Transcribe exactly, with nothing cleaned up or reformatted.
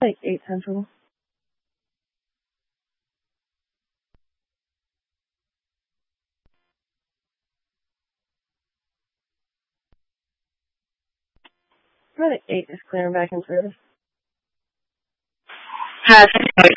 Take eight Central. Medic eight is clearing back in service. Has